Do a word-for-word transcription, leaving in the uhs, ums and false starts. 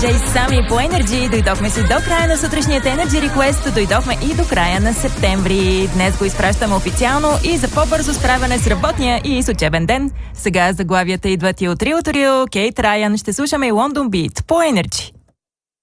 диджей Сами по Energy. Дойдохме си до края на сутрешният Energy Request, дойдохме и до края на септември. Днес го изпращаме официално и за по-бързо справяне с работния и с учебен ден. Сега заглавията идват и от Рио Торио, Кейт Райан. Ще слушаме и Лондон Бит по Energy.